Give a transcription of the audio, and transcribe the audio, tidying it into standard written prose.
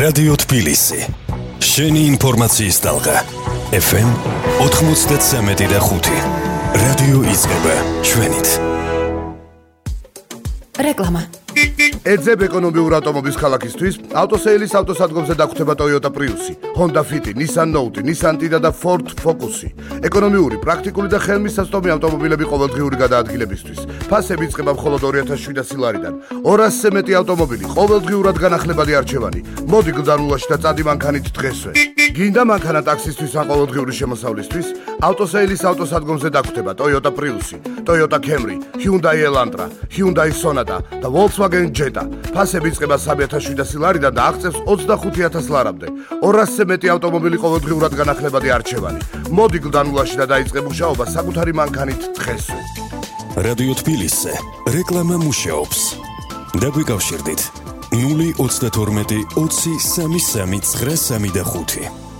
რადიო თბილისი. შენი ინფორმაციის ტალღა. FM 93.5. რადიო იწყება ჩვენით. რეკლამა. ეძებ ეკონომიურ ავტომობილის ქალაქისთვის ავტოსეილის ავტოსადგომზე დაგხვდება Toyota Prius, Honda Fit, Nissan Note, Nissan Tiida და Ford Focus. ეკონომიური, პრაქტიკული და ხელმისაწვდომი ავტომობილები ყოველდღიური გადაადგილებისთვის. ფასები იწყება მხოლოდ 2700 ლარიდან. 200-ზე მეტი ავტომობილი ყოველდღიურად განახლებადი არჩევანი. მოდი გზარულაში და წადი მანქანით დღესვე. გინდა მანქანა ტაქსისთვის ან ყოველდღიური შემოსავლისთვის? ავტოსეილის ავტოსადგომზე დაგხვდება Toyota Prius, Toyota Camry, Hyundai Elantra, Hyundai Sonata და Volkswagen Jetta. ფასები იწყება 3700 ლარიდან და აღწევს 25000 ლარამდე. 200-ზე მეტი ავტომობილი ყოველდღიურად განახლებადი არჩევანი. მოდი გლდანულაში და დაიწყე მუშაობა საკუთარი მანქანით დღესვე. რადიო თბილისზე რეკლამა მუშაობს. დაგვიკავშირდით 032 20 33 95.